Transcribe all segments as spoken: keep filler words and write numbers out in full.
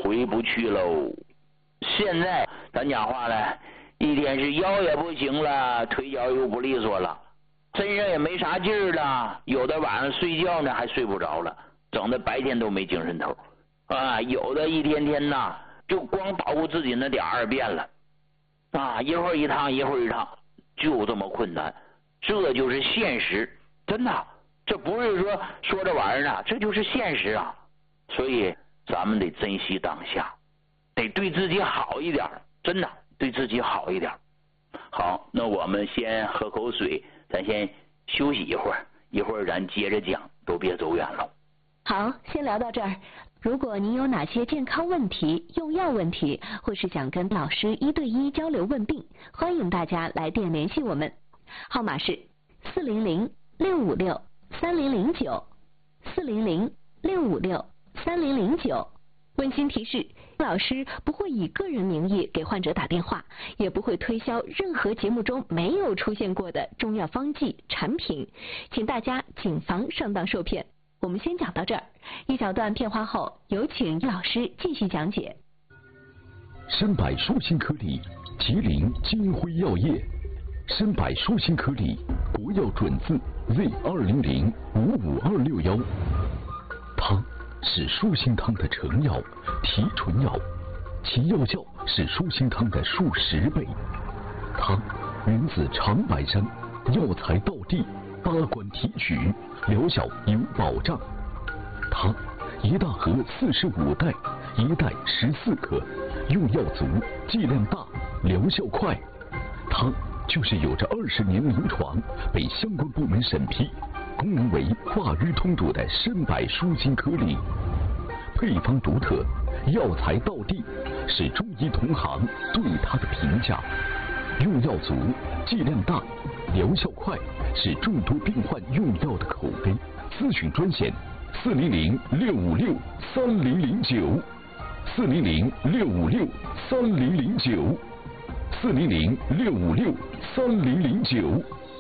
回不去喽。现在咱讲话了，一天是腰也不行了，腿脚又不利索了，身上也没啥劲儿了，有的晚上睡觉呢还睡不着了，整的白天都没精神头啊，有的一天天呐就光捣鼓自己那点二便了啊，一会儿一趟一会儿一趟，就这么困难。这就是现实，真的，这不是说说着玩呢，这就是现实啊。所以咱们得珍惜当下，得对自己好一点，真的对自己好一点。好，那我们先喝口水，咱先休息一会儿，一会儿咱接着讲，都别走远了。 好，先聊到这儿。如果您有哪些健康问题、用药问题，或是想跟老师一对一交流问病，欢迎大家来电联系我们，号码是四零零六五六三零零九，四零零六五六三零零九。温馨提示，老师不会以个人名义给患者打电话，也不会推销任何节目中没有出现过的中药方剂产品，请大家谨防上当受骗。我们先讲到这儿，一小段片花后，有请老师继续讲解。 参百舒心颗粒，吉林金辉药业。参百舒心颗粒，国药准字 Z 二零零五五二六幺。它是舒心汤的成药、提纯药，其药效是舒心汤的数十倍。它源自长白山，药材到地，八关提取，疗效有保障。它一大盒四十五袋，一袋十四克，用药足，剂量大，疗效快。它就是有着二十年临床，被相关部门审批，功能为化瘀通堵的参百舒心颗粒。配方独特，药材到地，是中医同行对它的评价。用药足，剂量大，疗效快，是众多病患用药的口碑。咨询专线四零零六五六三零零九，四零零六五六三零零九，四零零六五六三零零九。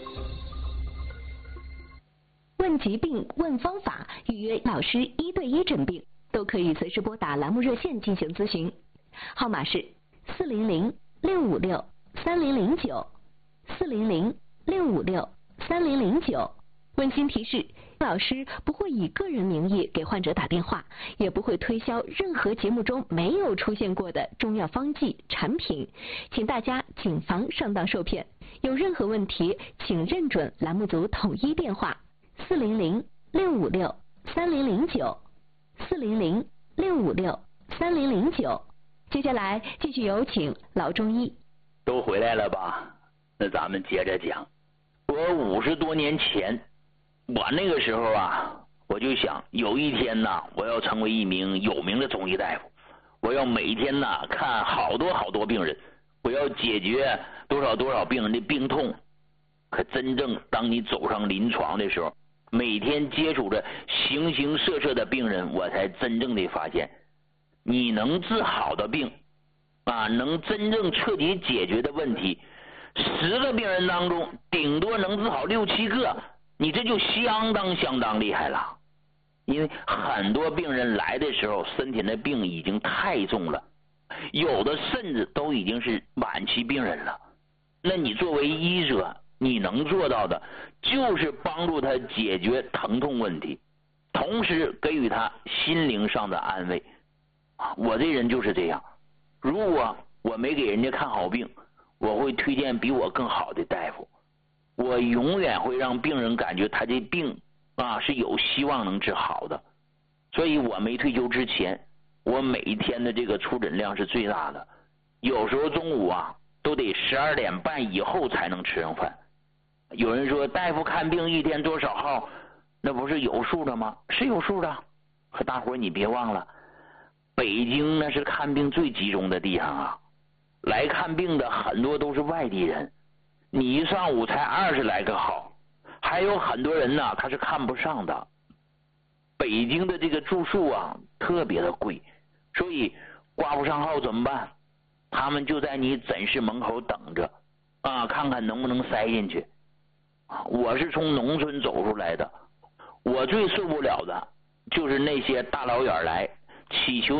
问疾病、问方法，预约老师一对一诊病，都可以随时拨打栏目热线进行咨询，号码是四零零六五六三零零九，四零零六五六三零零九。温馨提示，老师不会以个人名义给患者打电话，也不会推销任何节目中没有出现过的中药方剂产品，请大家谨防上当受骗。有任何问题，请认准栏目组统一电话四零零六五六三零零九，四零零六五六三零零九。接下来继续有请老中医。 都回来了吧？那咱们接着讲。我五十多年前，我那个时候啊，我就想有一天呐，我要成为一名有名的中医大夫，我要每天呐看好多好多病人，我要解决多少多少病人的病痛。可真正当你走上临床的时候，每天接触着形形色色的病人，我才真正的发现，你能治好的病啊，能真正彻底解决的问题，十个病人当中顶多能治好六七个，你这就相当相当厉害了。因为很多病人来的时候，身体的病已经太重了，有的甚至都已经是晚期病人了。那你作为医者，你能做到的就是帮助他解决疼痛问题，同时给予他心灵上的安慰。我这人就是这样，如果我没给人家看好病，我会推荐比我更好的大夫，我永远会让病人感觉他这病啊是有希望能治好的。所以我没退休之前，我每一天的这个出诊量是最大的，有时候中午啊都得十二点半以后才能吃上饭。有人说大夫看病一天多少号，那不是有数的吗？是有数的。可大伙你别忘了，北京那是看病最集中的地方啊，来看病的很多都是外地人，你一上午才二十来个号，还有很多人呢他是看不上的。北京的这个住宿啊特别的贵，所以挂不上号怎么办？他们就在你诊室门口等着啊，看看能不能塞进去。我是从农村走出来的，我最受不了的就是那些大老远来祈求